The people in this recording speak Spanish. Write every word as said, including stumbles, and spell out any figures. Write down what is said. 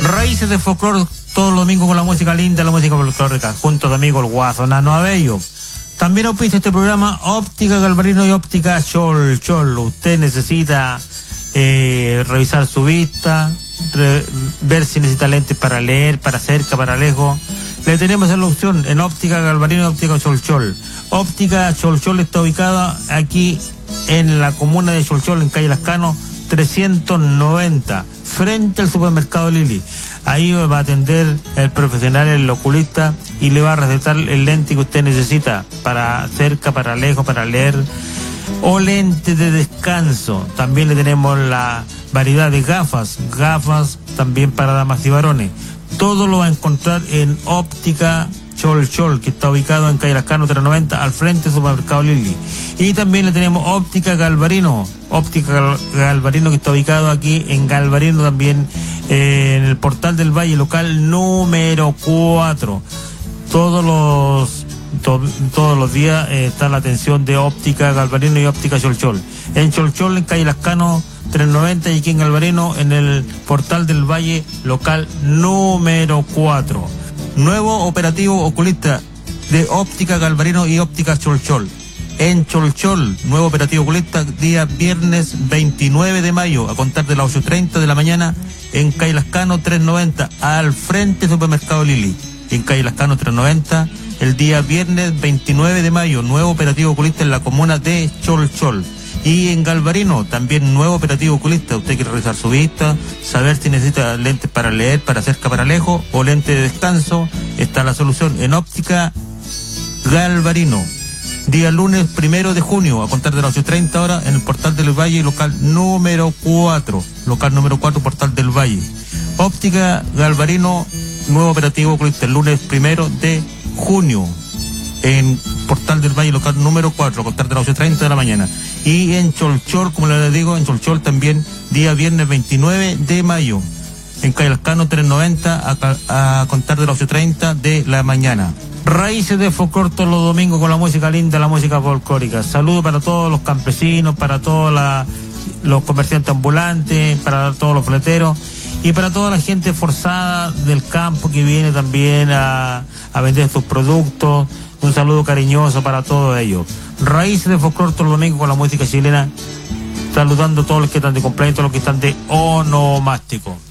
Raíces de folclore todos los domingos con la música linda, la música folclórica, junto a tu amigo el Guaso Nano Abello. También auspicia este programa Óptica Galvarino y Óptica Chol Chol. Usted necesita eh, revisar su vista, re, ver si necesita lentes para leer, para cerca, para lejos. Le tenemos la opción en Óptica Galvarino y Óptica Chol Chol. Óptica Chol Chol está ubicada aquí en la comuna de Chol Chol, en calle Lascano trescientos noventa, frente al supermercado Lili. Ahí va a atender el profesional, el oculista, y le va a recetar el lente que usted necesita para cerca, para lejos, para leer, o lente de descanso. También le tenemos la variedad de gafas, gafas también para damas y varones. Todo lo va a encontrar en Óptica Chol Chol, que está ubicado en calle Lascano trescientos noventa, al frente del supermercado Lili. Y también le tenemos Óptica Galvarino, Óptica Gal- Galvarino, que está ubicado aquí en Galvarino también, eh, en el Portal del Valle, local número cuatro. Todos los to, todos los días eh, está la atención de Óptica Galvarino y Óptica Chol Chol. En Chol Chol, en calle Lascano trescientos noventa, y aquí en Galvarino, en el Portal del Valle, local número cuatro. Nuevo operativo oculista de Óptica Galvarino y Óptica Chol Chol. En Chol Chol, nuevo operativo oculista, día viernes veintinueve de mayo, a contar de las ocho y treinta de la mañana, en calle Lascano trescientos noventa, al frente del supermercado Lili. En calle Lascano trescientos noventa, el día viernes veintinueve de mayo, nuevo operativo oculista en la comuna de Chol Chol. Y en Galvarino, también nuevo operativo oculista. Usted quiere revisar su vista, saber si necesita lentes para leer, para cerca, para lejos, o lentes de descanso. Está la solución en Óptica Galvarino. Día lunes primero de junio, a contar de las ocho y treinta horas, en el Portal del Valle, local número cuatro. Local número cuatro, Portal del Valle. Óptica Galvarino, nuevo operativo oculista, el lunes primero de junio, en Portal del Valle, local número cuatro, a contar de las ocho y treinta de la mañana. Y en Chol Chol, como les digo, en Chol Chol también, día viernes veintinueve de mayo, en calle Lascano trescientos noventa, a, a contar de las ocho y treinta de la mañana. Raíces de folclore todos los domingos con la música linda, la música folclórica. Saludos para todos los campesinos, para todos la, los comerciantes ambulantes, para todos los fleteros y para toda la gente forzada del campo que viene también a, a vender sus productos. Un saludo cariñoso para todos ellos. Raíces de folclore todos los domingos con la música chilena. Saludando a todos los que están de cumpleaños, todos los que están de onomástico.